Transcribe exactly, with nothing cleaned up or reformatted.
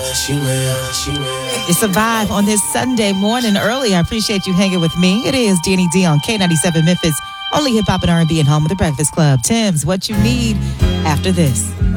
she will, she will. It's a vibe on this Sunday morning early. I appreciate you hanging with me. It is Danny D on K ninety-seven Memphis, only hip hop and R and B and home of the Breakfast Club. Tim's, what you need after this.